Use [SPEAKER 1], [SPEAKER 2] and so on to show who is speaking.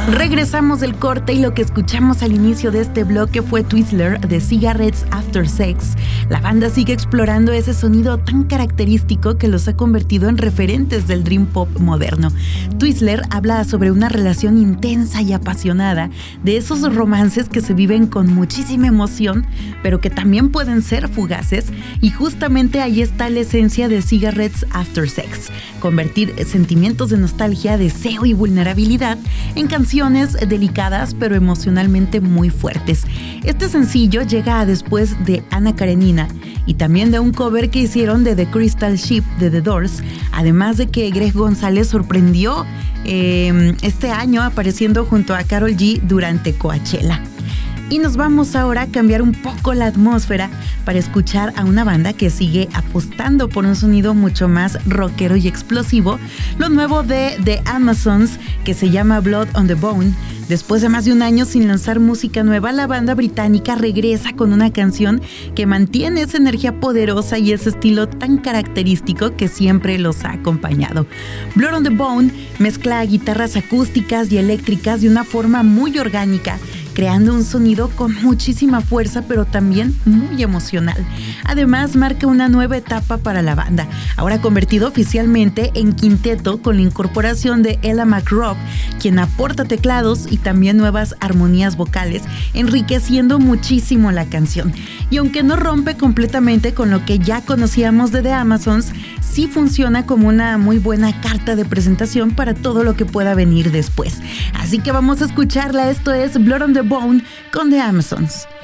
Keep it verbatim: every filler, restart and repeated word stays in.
[SPEAKER 1] Regresamos del corte y lo que escuchamos al inicio de este bloque fue Twizzler de Cigarettes After Sex. La banda sigue explorando ese sonido tan característico que los ha convertido en referentes del dream pop moderno. Twizzler habla sobre una relación intensa y apasionada, de esos romances que se viven con muchísima emoción, pero que también pueden ser fugaces, y justamente ahí está la esencia de Cigarettes After Sex: convertir sentimientos de nostalgia, deseo y vulnerabilidad en canciones delicadas pero emocionalmente muy fuertes. Este sencillo llega después de Ana Karenina y también de un cover que hicieron de The Crystal Ship de The Doors, además de que Greg González sorprendió eh, este año apareciendo junto a Karol G durante Coachella. Y nos vamos ahora a cambiar un poco la atmósfera para escuchar a una banda que sigue apostando por un sonido mucho más rockero y explosivo, lo nuevo de The Amazons, que se llama Blood on the Bone. Después de más de un año sin lanzar música nueva, la banda británica regresa con una canción que mantiene esa energía poderosa y ese estilo tan característico que siempre los ha acompañado. Blood on the Bone mezcla guitarras acústicas y eléctricas de una forma muy orgánica, creando un sonido con muchísima fuerza, pero también muy emocional. Además, marca una nueva etapa para la banda, ahora convertido oficialmente en quinteto con la incorporación de Ella McRobb, quien aporta teclados y también nuevas armonías vocales, enriqueciendo muchísimo la canción. Y aunque no rompe completamente con lo que ya conocíamos de The Amazons, sí funciona como una muy buena carta de presentación para todo lo que pueda venir después. Así que vamos a escucharla. Esto es Blood on the Bone con The Amazons.